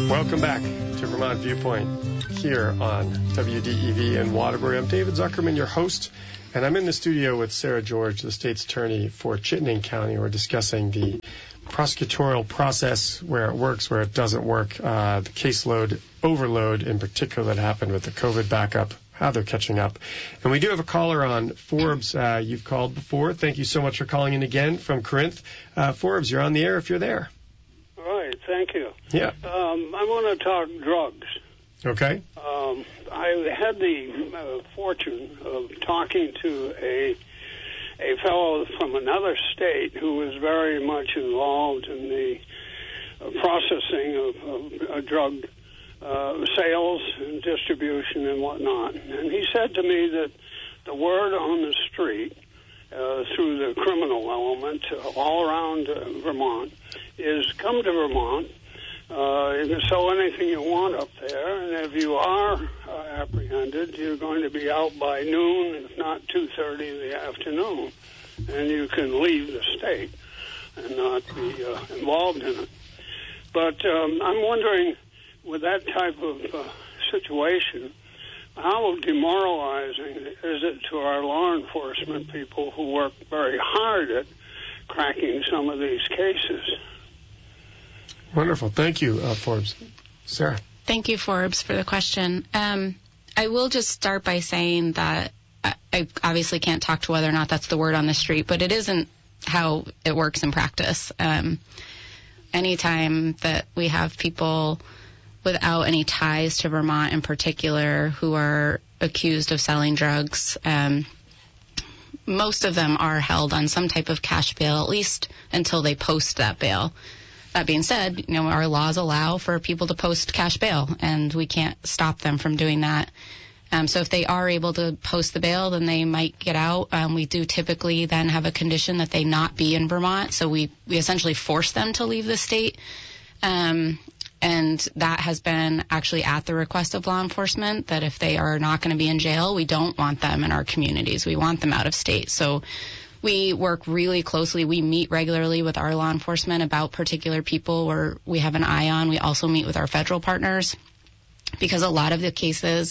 Welcome back to Vermont Viewpoint here on WDEV in Waterbury. I'm David Zuckerman, your host, and I'm in the studio with Sarah George, the state's attorney for Chittenden County. We're discussing the prosecutorial process, where it works, where it doesn't work, the caseload overload in particular that happened with the COVID backup, how they're catching up. And we do have a caller on. Forbes, you've called before. Thank you so much for calling in again from Corinth. Forbes, you're on the air if you're there. All right, thank you. Yeah. I want to talk drugs. Okay. I had the fortune of talking to a fellow from another state who was very much involved in the processing of drug sales and distribution and whatnot. And he said to me that the word on the street through the criminal element all around Vermont is come to Vermont, and sell anything you want up there, and if you are apprehended, you're going to be out by noon, if not 2:30 in the afternoon, and you can leave the state and not be involved in it. But I'm wondering, with that type of situation, how demoralizing is it to our law enforcement people who work very hard at cracking some of these cases? Wonderful. Thank you, Forbes. Sarah. Thank you, Forbes, for the question. I will just start by saying that I obviously can't talk to whether or not that's the word on the street, but it isn't how it works in practice. Anytime that we have people without any ties to Vermont in particular who are accused of selling drugs, most of them are held on some type of cash bail, at least until they post that bail. That being said, our laws allow for people to post cash bail, and we can't stop them from doing that. So if they are able to post the bail, then they might get out. We do typically then have a condition that they not be in Vermont, so we essentially force them to leave the state. And that has been actually at the request of law enforcement, that if they are not going to be in jail, we don't want them in our communities. We want them out of state. So we work really closely. We meet regularly with our law enforcement about particular people where we have an eye on. We also meet with our federal partners, because a lot of the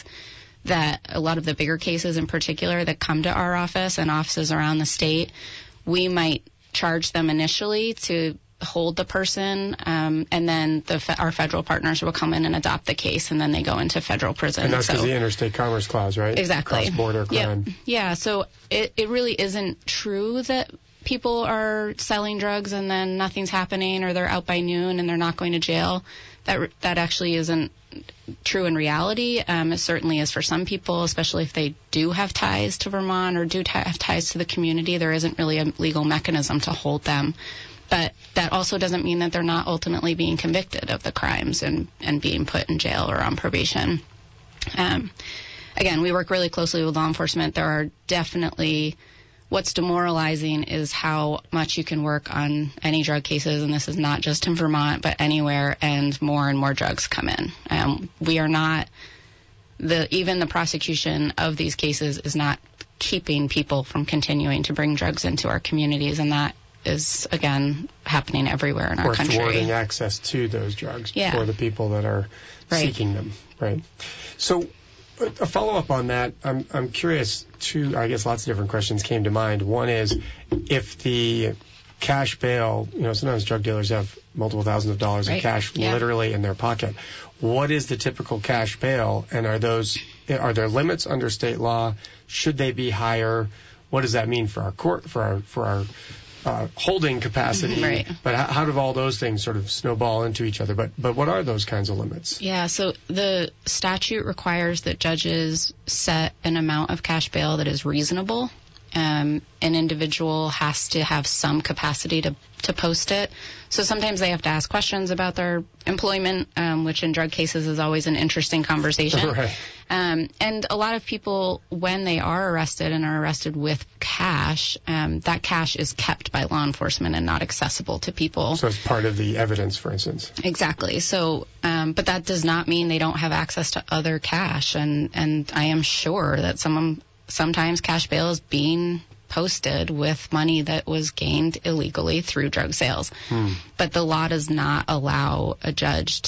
bigger cases in particular that come to our office and offices around the state, we might charge them initially to hold the person, and then our federal partners will come in and adopt the case, and then they go into federal prison. And that's because the Interstate Commerce Clause, right? Exactly. Cross-border crime. Yep. Yeah, so it really isn't true that people are selling drugs and then nothing's happening, or they're out by noon and they're not going to jail. That actually isn't true in reality. It certainly is for some people, especially if they do have ties to Vermont or do have ties to the community. There isn't really a legal mechanism to hold them. But that also doesn't mean that they're not ultimately being convicted of the crimes and being put in jail or on probation. Again, we work really closely with law enforcement. There are definitely, what's demoralizing is how much you can work on any drug cases, and this is not just in Vermont, but anywhere, and more drugs come in. We are not, even the prosecution of these cases is not keeping people from continuing to bring drugs into our communities, and that is, again, happening everywhere in our country. Or thwarting access to those drugs for the people that are seeking them. Right. So a follow-up on that, I'm curious, too. I guess lots of different questions came to mind. One is, if the cash bail, sometimes drug dealers have multiple thousands of dollars of cash literally in their pocket. What is the typical cash bail, and are there limits under state law? Should they be higher? What does that mean for our court, for our holding capacity? Right. But how do all those things sort of snowball into each other? But what are those kinds of limits? Yeah, so the statute requires that judges set an amount of cash bail that is reasonable. An individual has to have some capacity to post it. So sometimes they have to ask questions about their employment, which in drug cases is always an interesting conversation. Right. And a lot of people, when they are arrested and are arrested with cash, that cash is kept by law enforcement and not accessible to people. So it's part of the evidence, for instance. Exactly. So, but that does not mean they don't have access to other cash. And I am sure that sometimes cash bail is being posted with money that was gained illegally through drug sales. But the law does not allow a judge to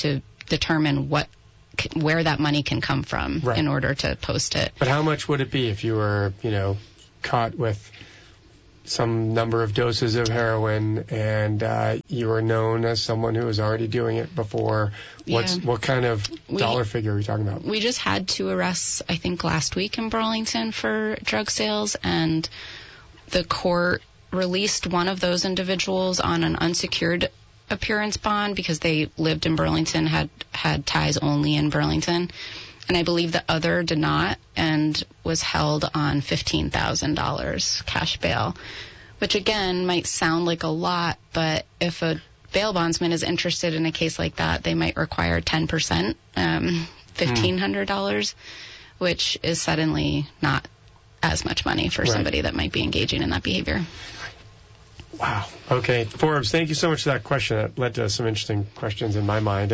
determine where that money can come from in order to post it. But how much would it be if you were, caught with some number of doses of heroin and you were known as someone who was already doing it before? What kind of dollar figure are we talking about? We just had 2 arrests, I think, last week in Burlington for drug sales, and the court released one of those individuals on an unsecured appearance bond because they lived in Burlington, had ties only in Burlington. And I believe the other did not and was held on $15,000 cash bail, which again might sound like a lot, but if a bail bondsman is interested in a case like that, they might require 10%, $1,500, which is suddenly not as much money for somebody that might be engaging in that behavior. Wow. Okay. Forbes, thank you so much for that question. That led to some interesting questions in my mind.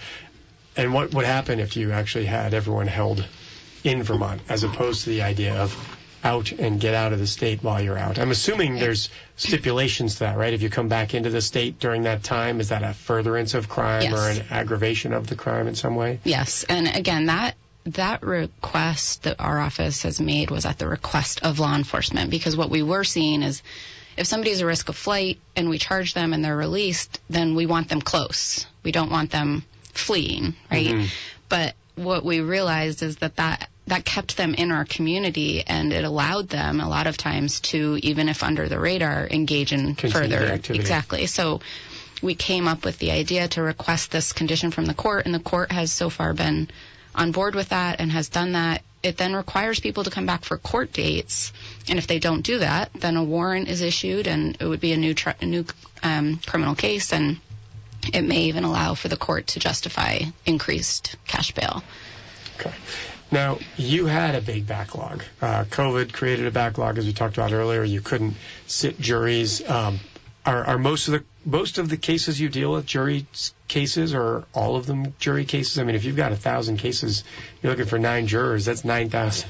And what would happen if you actually had everyone held in Vermont, as opposed to the idea of out and get out of the state while you're out? I'm assuming there's stipulations to that, right? If you come back into the state during that time, is that a furtherance of crime or an aggravation of the crime in some way? Yes. And again, that request that our office has made was at the request of law enforcement, because what we were seeing is if somebody's a risk of flight and we charge them and they're released, then we want them close. We don't want them fleeing, right? Mm-hmm. But what we realized is that kept them in our community, and it allowed them a lot of times to, even if under the radar, engage in further activity. Exactly. So we came up with the idea to request this condition from the court, and the court has so far been on board with that and has done that. It then requires people to come back for court dates, and if they don't do that, then a warrant is issued, and it would be a new criminal case, and it may even allow for the court to justify increased cash bail. Okay. Now, you had a big backlog. COVID created a backlog, as we talked about earlier. You couldn't sit juries. Are most of the cases you deal with jury cases, or all of them jury cases? I mean, if you've got 1,000 cases, you're looking for 9 jurors. That's 9,000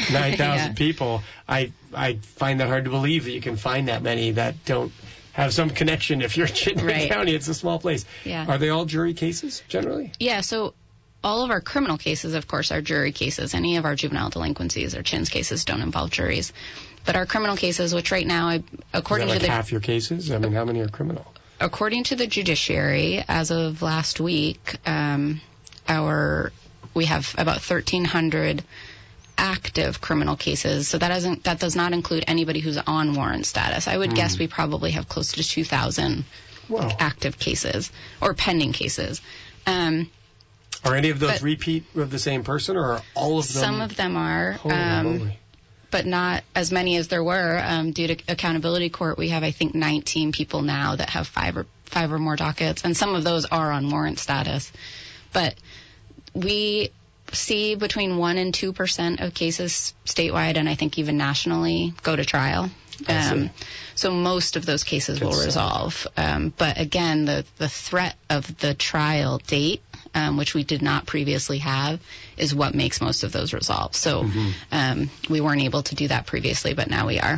people. I find that hard to believe that you can find that many that don't have some connection. If you're in Chittenden County, it's a small place. Yeah. Are they all jury cases generally? Yeah. So all of our criminal cases, of course, are jury cases. Any of our juvenile delinquencies or CHINS cases don't involve juries. But our criminal cases, which right now, according to half your cases? I mean, how many are criminal? According to the judiciary, as of last week, we have about 1,300 active criminal cases. So that does not include anybody who's on warrant status. I would guess we probably have close to 2,000 active cases or pending cases. Are any of those repeat of the same person, or are all of them? Some of them are. But not as many as there were. Due to accountability court, we have, I think, 19 people now that have five or more dockets, and some of those are on warrant status. But we see between 1% and 2% of cases statewide, and I think even nationally, go to trial. So most of those cases will resolve. But again, the threat of the trial date, which we did not previously have, is what makes most of those resolve. So we weren't able to do that previously, but now we are.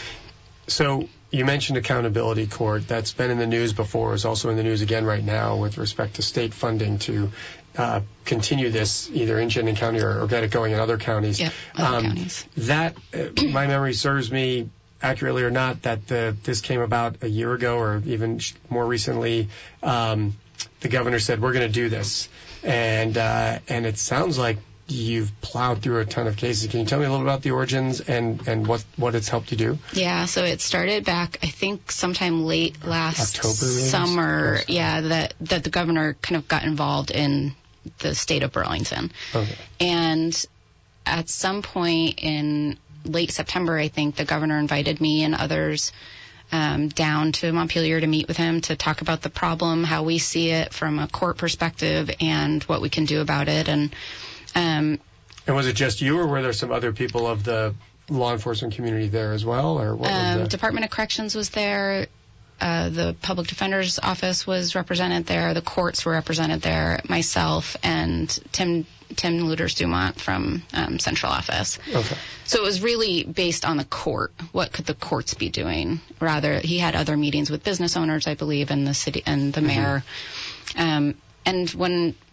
So you mentioned accountability court. That's been in the news before. It's also in the news again right now with respect to state funding to continue this either in Chittenden County or get it going in other counties. Yep, other counties. That, my memory serves me accurately or not, that this came about a year ago or even more recently. The governor said, we're going to do this. And it sounds like you've plowed through a ton of cases. Can you tell me a little about the origins and what it's helped you do? Yeah, so it started back, I think, sometime late last October, summer. Yeah, that the governor kind of got involved in the state of Burlington. Okay. And at some point in late September, I think, the governor invited me and others down to Montpelier to meet with him to talk about the problem, how we see it from a court perspective, and what we can do about it. And was it just you, or were there some other people of the law enforcement community there as well, or what was that? Department of Corrections was there. The Public Defender's Office was represented there. The courts were represented there. Myself and Tim Luders-Dumont from Central Office. Okay. So it was really based on the court. What could the courts be doing? Rather, he had other meetings with business owners, I believe, and the city and the mayor. And when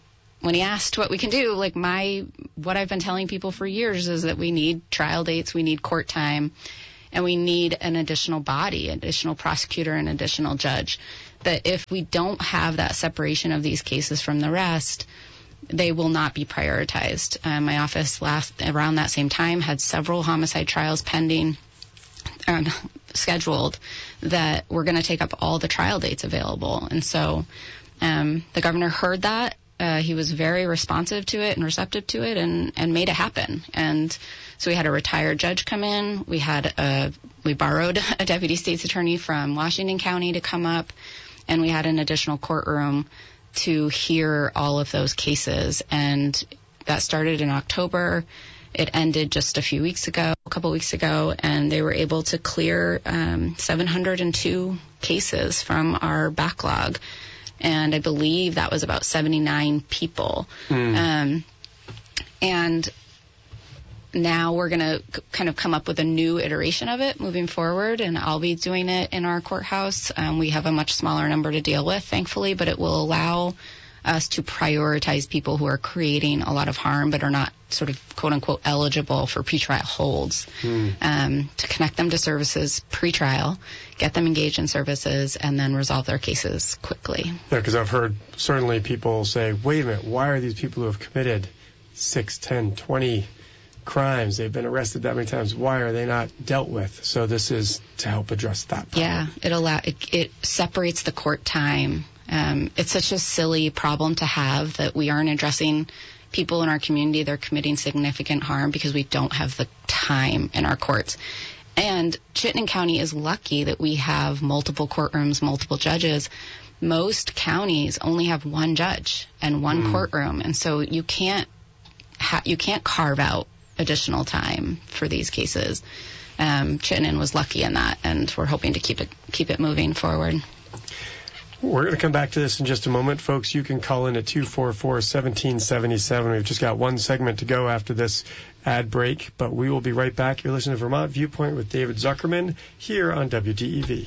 when he asked what we can do, like what I've been telling people for years is that we need trial dates, we need court time, and we need an additional body, additional prosecutor, and additional judge. That if we don't have that separation of these cases from the rest, they will not be prioritized. My office around that same time had several homicide trials pending, scheduled, that were going to take up all the trial dates available. And so the governor heard that. He was very responsive to it and receptive to it, and made it happen. And so we had a retired judge come in. We borrowed a deputy state's attorney from Washington County to come up, and we had an additional courtroom to hear all of those cases. And that started in October. It ended just a couple weeks ago, and they were able to clear 702 cases from our backlog. And I believe that was about 79 people. And now we're going to kind of come up with a new iteration of it moving forward, and I'll be doing it in our courthouse. We have a much smaller number to deal with, thankfully, but it will allow us to prioritize people who are creating a lot of harm but are not sort of quote-unquote eligible for pretrial holds, to connect them to services pretrial, get them engaged in services, and then resolve their cases quickly. Yeah, because I've heard certainly people say, wait a minute, why are these people who have committed 6, 10, 20 crimes, they've been arrested that many times, why are they not dealt with? So this is to help address that problem. Yeah, it separates the court time. It's such a silly problem to have that we aren't addressing people in our community that are committing significant harm because we don't have the time in our courts. And Chittenden County is lucky that we have multiple courtrooms, multiple judges. Most counties only have one judge and one courtroom, and so you can't carve out additional time for these cases. Chittenden was lucky in that, and we're hoping to keep it moving forward. We're going to come back to this in just a moment. Folks, you can call in at 244-1777. We've just got one segment to go after this ad break, but we will be right back. You're listening to Vermont Viewpoint with David Zuckerman here on WDEV.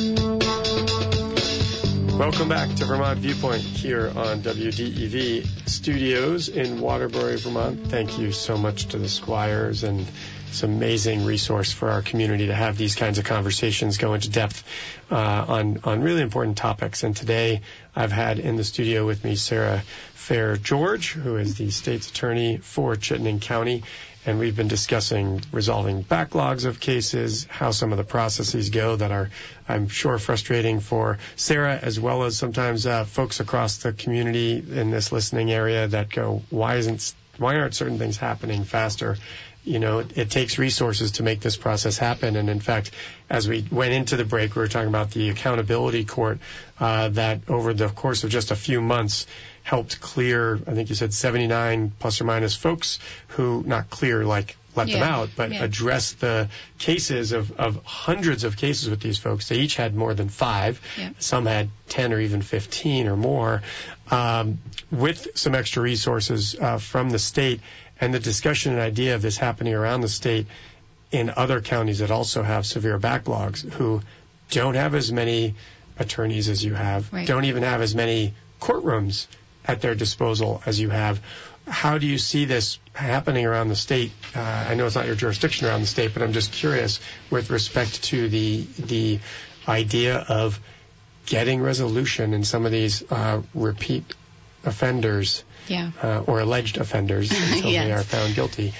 Welcome back to Vermont Viewpoint here on WDEV Studios in Waterbury, Vermont. Thank you so much to the Squires, and it's an amazing resource for our community to have these kinds of conversations, go into depth on really important topics. And today I've had in the studio with me Sarah Fair-George, who is the state's attorney for Chittenden County. And we've been discussing resolving backlogs of cases, how some of the processes go that are, I'm sure, frustrating for Sarah, as well as sometimes folks across the community in this listening area that go, why aren't certain things happening faster? You know, it takes resources to make this process happen. And in fact, as we went into the break, we were talking about the accountability court that over the course of just a few months helped clear, I think you said 79 plus or minus folks who, not clear like let them out, but address the cases of hundreds of cases with these folks. They each had more than 5. Some had 10 or even 15 or more, with some extra resources from the state. And the discussion and idea of this happening around the state in other counties that also have severe backlogs, who don't have as many attorneys as you have, don't even have as many courtrooms at their disposal as you have. How do you see this happening around the state? I know it's not your jurisdiction around the state, but I'm just curious with respect to the idea of getting resolution in some of these repeat offenders. Or alleged offenders until they are found guilty.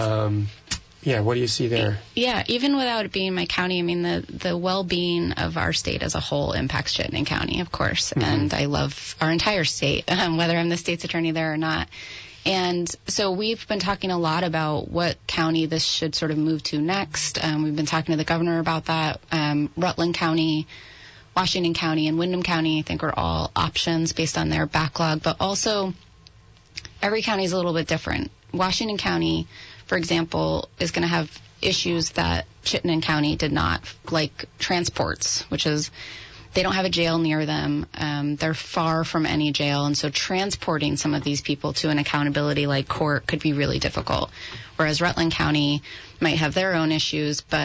What do you see there? Even without it being my county, I mean, the well-being of our state as a whole impacts Chittenden County, of course, and I love our entire state, whether I'm the state's attorney there or not. And so we've been talking a lot about what county this should sort of move to next. We've been talking to the governor about that. Rutland County, Washington County, and Windham County, I think, are all options based on their backlog, but also every county is a little bit different. Washington County, for example, is going to have issues that Chittenden County did not, like transports, which is they don't have a jail near them. They're far from any jail, and so transporting some of these people to an accountability-like court could be really difficult. Whereas Rutland County might have their own issues, but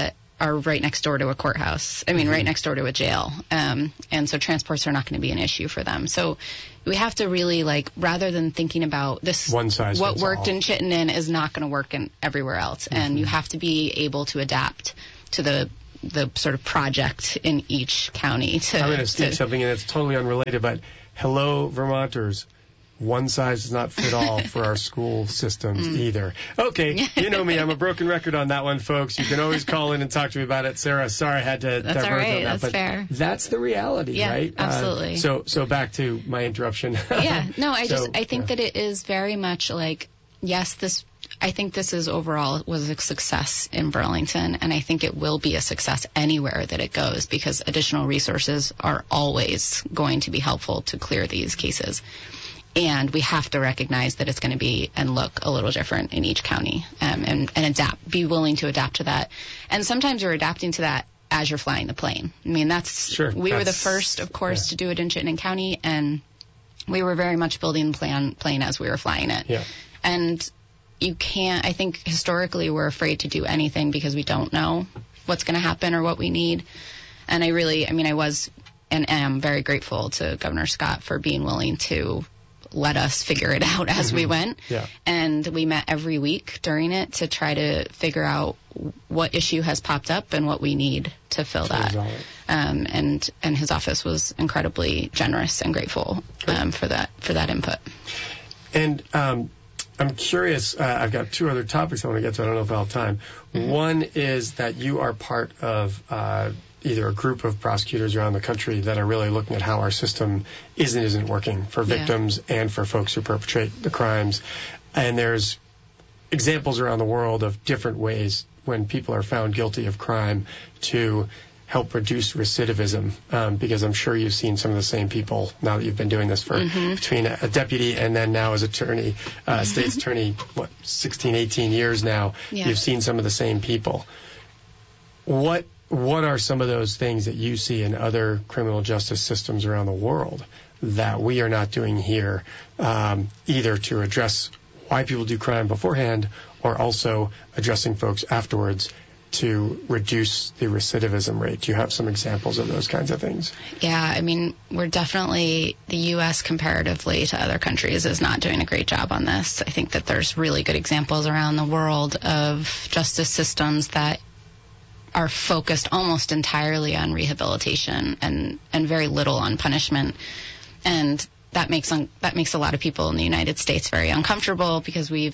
are right next door to a courthouse. I mean, right next door to a jail. And so transports are not going to be an issue for them. So we have to really, like, rather than thinking about this, one size what worked all in Chittenden is not going to work in everywhere else. And you have to be able to adapt to the sort of project in each county. I'm going to sneak something in that's totally unrelated, but hello, Vermonters. One size does not fit all for our school systems either. Okay, you know me. I'm a broken record on that one, folks. You can always call in and talk to me about it. Sarah, sorry I had to diverge all right. on that. That's but fair. That's the reality, right? Absolutely. So back to my interruption. Yeah, no, I think that it is very much like, yes, I think this is overall was a success in Burlington, and I think it will be a success anywhere that it goes because additional resources are always going to be helpful to clear these cases. And we have to recognize that it's going to be and look a little different in each county, and adapt, be willing to adapt to that. And sometimes you're adapting to that as you're flying the plane. I mean, we were the first, of course, to do it in Chittenden County, and we were very much building the plane as we were flying it. Yeah. And you can't, I think historically we're afraid to do anything because we don't know what's going to happen or what we need. And I was and am very grateful to Governor Scott for being willing to let us figure it out as we went. Yeah. And we met every week during it to try to figure out what issue has popped up and what we need to fill that. And his office was incredibly generous and grateful for that input. And I'm curious, I've got two other topics I want to get to. I don't know if I'll have time. One is that you are part of either a group of prosecutors around the country that are really looking at how our system isn't working for victims and for folks who perpetrate the crimes. And there's examples around the world of different ways when people are found guilty of crime to help reduce recidivism, because I'm sure you've seen some of the same people now that you've been doing this for between a deputy and then now as attorney, state's attorney, 16, 18 years now. Yeah. You've seen some of the same people. What are some of those things that you see in other criminal justice systems around the world that we are not doing here, either to address why people do crime beforehand or also addressing folks afterwards to reduce the recidivism rate? Do you have some examples of those kinds of things? Yeah, I mean, we're definitely, the U.S. comparatively to other countries is not doing a great job on this. I think that there's really good examples around the world of justice systems that are focused almost entirely on rehabilitation and very little on punishment. And that makes a lot of people in the United States very uncomfortable because we're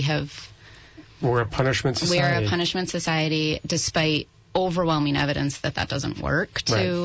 a punishment society. We are a punishment society, despite overwhelming evidence that doesn't work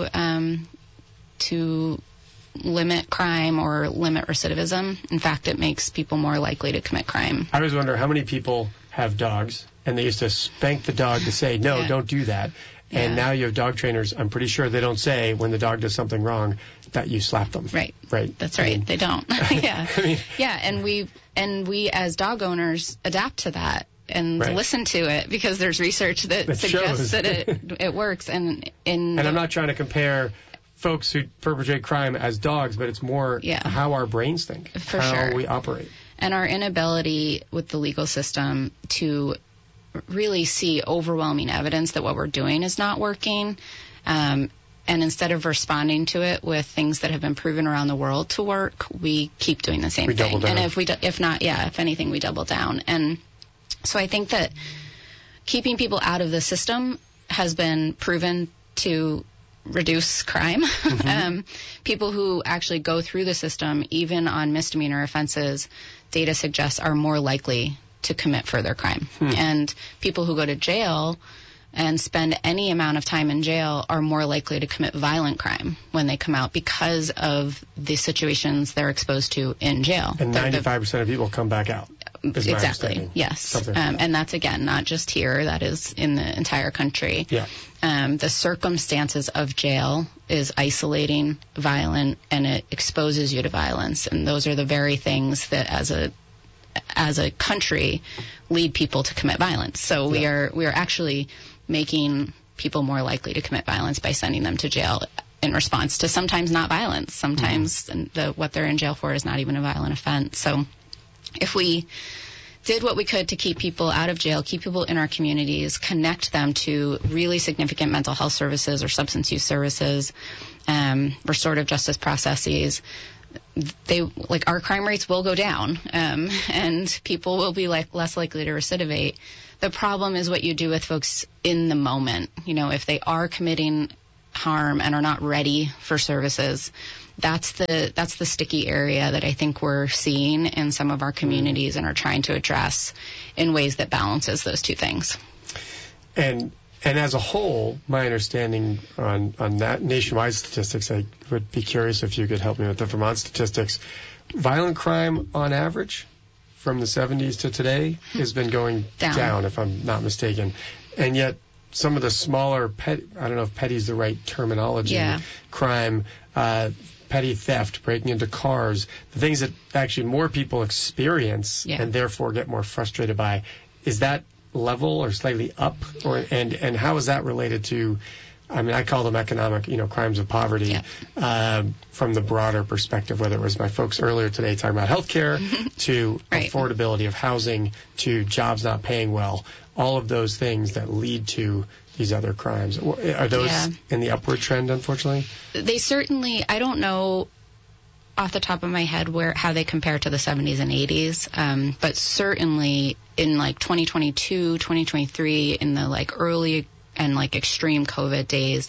to limit crime or limit recidivism. In fact, it makes people more likely to commit crime. I always wonder how many people have dogs, and they used to spank the dog to say, no, don't do that. And now you have dog trainers, I'm pretty sure they don't say when the dog does something wrong that you slap them. Right. That's right. They don't. Yeah. And we as dog owners adapt to that and listen to it because there's research that suggests that it works. And I'm not trying to compare folks who perpetrate crime as dogs, but it's more how our brains think, how we operate. And our inability with the legal system to really see overwhelming evidence that what we're doing is not working. And instead of responding to it with things that have been proven around the world to work, we keep doing the same thing. Double down. And if anything, we double down. And so I think that keeping people out of the system has been proven to reduce crime. People who actually go through the system, even on misdemeanor offenses, data suggests are more likely to commit further crime. And people who go to jail and spend any amount of time in jail are more likely to commit violent crime when they come out because of the situations they're exposed to in jail. And 95% of people come back out. Exactly. Yes. And that's, again, not just here. That is in the entire country. Yeah. The circumstances of jail is isolating, violent, and it exposes you to violence. And those are the very things that as a country lead people to commit violence. So we are actually making people more likely to commit violence by sending them to jail in response to sometimes not violence. Sometimes what they're in jail for is not even a violent offense. So if we did what we could to keep people out of jail, keep people in our communities, connect them to really significant mental health services or substance use services, restorative justice processes. Our crime rates will go down, and people will be less likely to recidivate. The problem is what you do with folks in the moment. If they are committing harm and are not ready for services, that's the sticky area that I think we're seeing in some of our communities and are trying to address in ways that balances those two things. And as a whole, my understanding on that nationwide statistics, I would be curious if you could help me with the Vermont statistics. Violent crime on average from the 70s to today has been going down, if I'm not mistaken. And yet some of the smaller, I don't know if petty is the right terminology, crime, petty theft, breaking into cars, the things that actually more people experience and therefore get more frustrated by, is that level or slightly up? And how is that related to, I call them economic, crimes of poverty, from the broader perspective, whether it was my folks earlier today talking about healthcare to affordability of housing to jobs not paying well, all of those things that lead to these other crimes. Are those in the upward trend, unfortunately? They certainly, I don't know off the top of my head how they compare to the 70s and 80s, but certainly in 2022, 2023, in the early and extreme COVID days,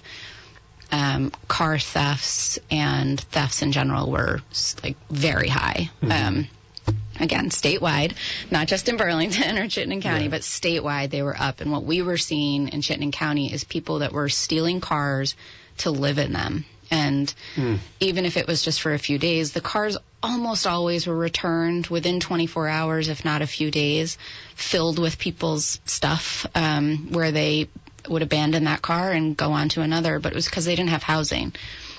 car thefts and thefts in general were very high. Again, statewide, not just in Burlington or Chittenden County, but statewide they were up. And what we were seeing in Chittenden County is people that were stealing cars to live in them. And even if it was just for a few days, the cars almost always were returned within 24 hours, if not a few days, filled with people's stuff, where they would abandon that car and go on to another. But it was because they didn't have housing.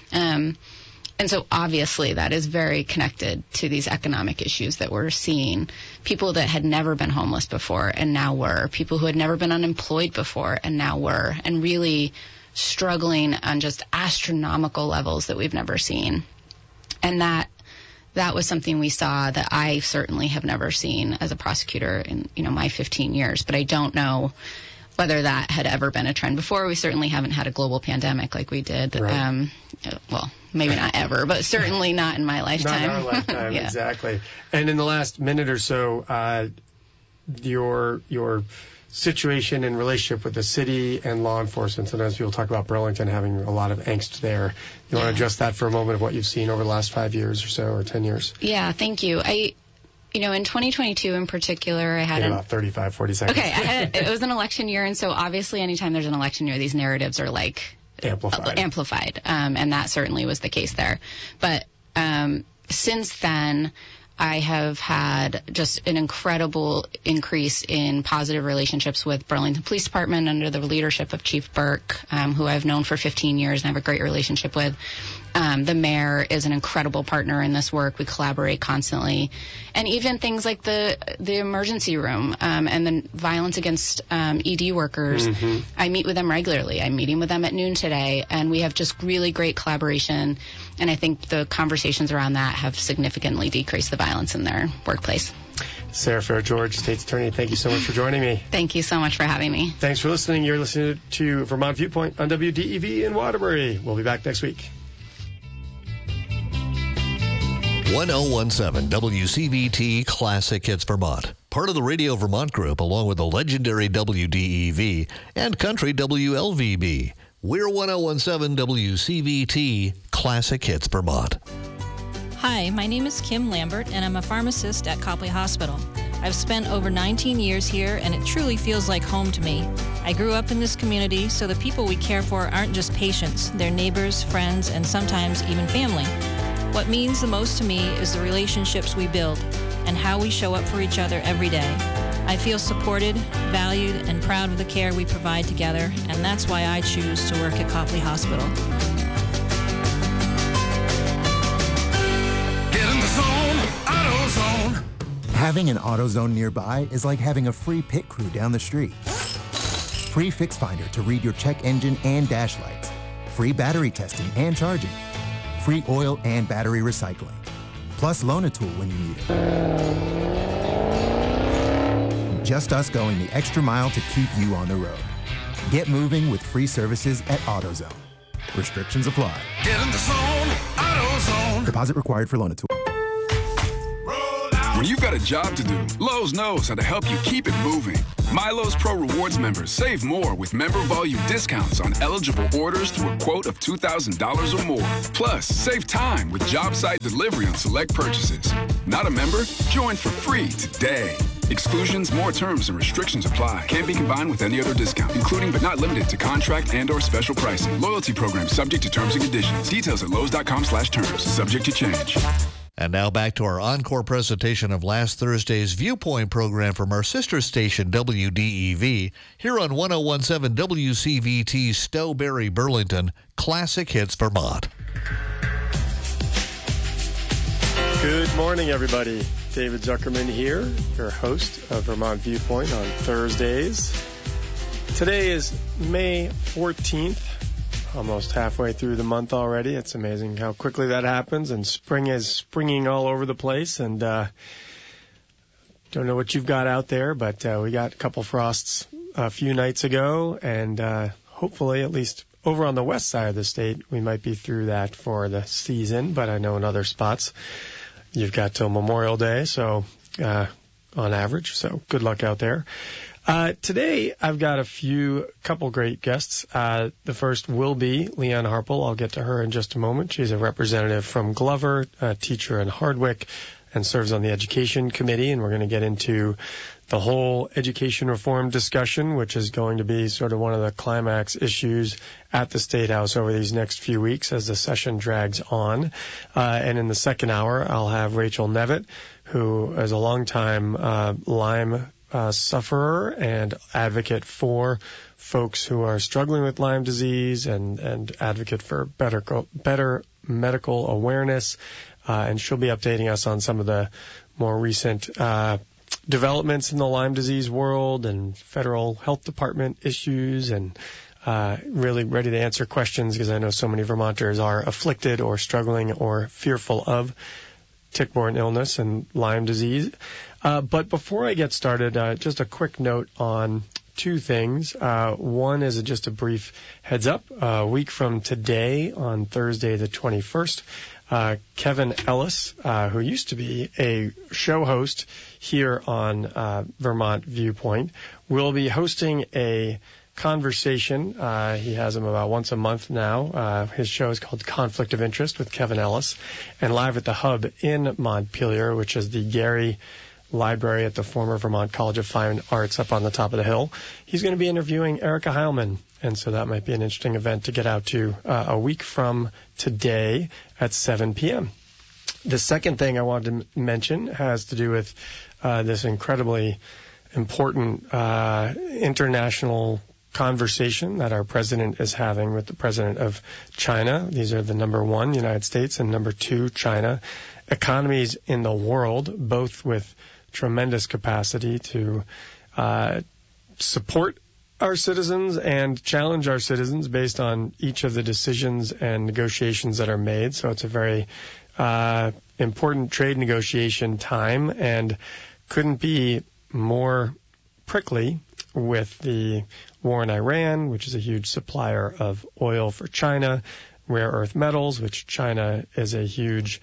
And so obviously that is very connected to these economic issues that we're seeing. People that had never been homeless before and now were. People who had never been unemployed before and now were. And really struggling on just astronomical levels that we've never seen. And that was something we saw that I certainly have never seen as a prosecutor in my 15 years. But I don't know whether that had ever been a trend before. We certainly haven't had a global pandemic like we did. Right. Well, maybe not ever, but certainly not in my lifetime. Not in our lifetime, exactly. And in the last minute or so, your situation and relationship with the city and law enforcement. Sometimes people talk about Burlington having a lot of angst there. You want to address that for a moment of what you've seen over the last 5 years or so, or 10 years? Yeah, thank you. In 2022 in particular, I had about 35, 40 seconds. Okay, it was an election year, and so obviously anytime there's an election year, these narratives are amplified. And that certainly was the case there. But since then, I have had just an incredible increase in positive relationships with Burlington Police Department under the leadership of Chief Burke, who I've known for 15 years and have a great relationship with. The mayor is an incredible partner in this work. We collaborate constantly. And even things like the emergency room and the violence against ED workers, I meet with them regularly. I'm meeting with them at noon today, and we have just really great collaboration. And I think the conversations around that have significantly decreased the violence in their workplace. Sarah Fair-George, State's Attorney, thank you so much for joining me. Thank you so much for having me. Thanks for listening. You're listening to Vermont Viewpoint on WDEV in Waterbury. We'll be back next week. 1017 WCVT Classic Hits Vermont. Part of the Radio Vermont Group, along with the legendary WDEV and Country WLVB. We're 1017 WCVT Classic Hits Vermont. Hi, my name is Kim Lambert, and I'm a pharmacist at Copley Hospital. I've spent over 19 years here, and it truly feels like home to me. I grew up in this community, so the people we care for aren't just patients. They're neighbors, friends, and sometimes even family. What means the most to me is the relationships we build and how we show up for each other every day. I feel supported, valued, and proud of the care we provide together, and that's why I choose to work at Copley Hospital. Get in the zone, AutoZone. Having an AutoZone nearby is like having a free pit crew down the street. Free Fix Finder to read your check engine and dash lights. Free battery testing and charging. Free oil and battery recycling. Plus loan a tool when you need it. just us going the extra mile to keep you on the road. Get moving with free services at AutoZone. Restrictions apply. Get in the zone, AutoZone. Deposit required for loan at When you've got a job to do, Lowe's knows how to help you keep it moving. MyLowe's Pro Rewards members save more with member volume discounts on eligible orders through a quote of $2,000 or more. Plus, save time with job site delivery on select purchases. Not a member? Join for free today. Exclusions, more terms, and restrictions apply. Can't be combined with any other discount, including but not limited to contract and/or special pricing. Loyalty program subject to terms and conditions. Details at Lowe's.com/terms. Subject to change. And now back to our encore presentation of last Thursday's Viewpoint program from our sister station, WDEV, here on 101.7 WCVT Stowberry, Burlington, Classic Hits Vermont. Good morning, everybody. David Zuckerman here, your host of Vermont Viewpoint on Thursdays. Today is May 14th. Almost halfway through the month already. It's amazing how quickly that happens, and spring is springing all over the place. And don't know what you've got out there, but we got a couple frosts a few nights ago, and hopefully, at least over on the west side of the state, we might be through that for the season. But I know in other spots, you've got till Memorial Day, so on average. So good luck out there. Today, I've got a couple great guests. The first will be Leanne Harpel. I'll get to her in just a moment. She's a representative from Glover, a teacher in Hardwick, and serves on the Education Committee. And we're going to get into the whole education reform discussion, which is going to be sort of one of the climax issues at the State House over these next few weeks as the session drags on. And in the second hour, I'll have Rachel Nevitt, who is a longtime Lyme sufferer and advocate for folks who are struggling with Lyme disease and advocate for better medical awareness. And she'll be updating us on some of the more recent developments in the Lyme disease world and federal health department issues, and really ready to answer questions because I know so many Vermonters are afflicted or struggling or fearful of tick-borne illness and Lyme disease. But before I get started, just a quick note on two things. One is just a brief heads up. A week from today, on Thursday the 21st, Kevin Ellis, who used to be a show host here on Vermont Viewpoint, will be hosting a conversation. He has them about once a month now. His show is called Conflict of Interest with Kevin Ellis, and live at the Hub in Montpelier, which is the Gary Library at the former Vermont College of Fine Arts up on the top of the hill. He's going to be interviewing Erica Heilman, and so that might be an interesting event to get out to a week from today at 7 p.m. The second thing I wanted to mention has to do with this incredibly important international conversation that our president is having with the president of China. These are the number one, United States, and number two, China, economies in the world, both with tremendous capacity to support our citizens and challenge our citizens based on each of the decisions and negotiations that are made. So it's a very important trade negotiation time, and couldn't be more prickly with the war in Iran, which is a huge supplier of oil for China, rare earth metals, which China is a huge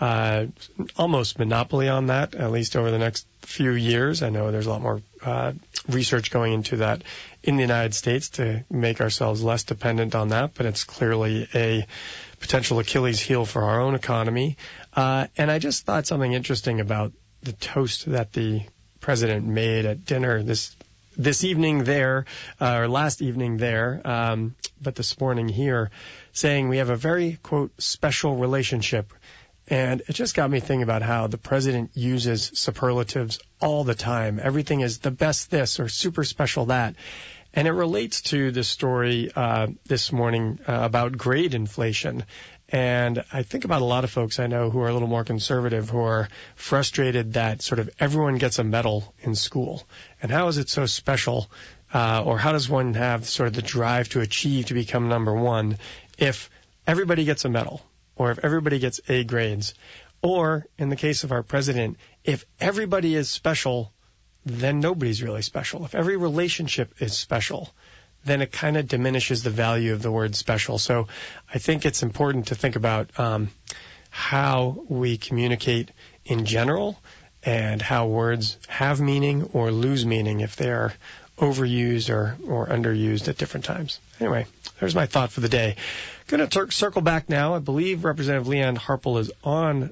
almost monopoly on that, at least over the next few years. I know there's a lot more research going into that in the United States to make ourselves less dependent on that, but it's clearly a potential Achilles heel for our own economy. And I just thought something interesting about the toast that the president made at dinner this evening there, or last evening there, but this morning here, saying we have a very, quote, special relationship. And it just got me thinking about how the president uses superlatives all the time. Everything is the best this or super special that. And it relates to the story this morning about grade inflation. And I think about a lot of folks I know who are a little more conservative, who are frustrated that sort of everyone gets a medal in school. And how is it so special? Or how does one have sort of the drive to achieve to become number one if everybody gets a medal? Or if everybody gets A grades, or in the case of our president, if everybody is special then nobody's really special. If every relationship is special, then it kind of diminishes the value of the word special. So I think it's important to think about how we communicate in general and how words have meaning or lose meaning if they are overused or underused at different times. Anyway, there's my thought for the day. Going to circle back now. I believe Representative Leanne Harpel is on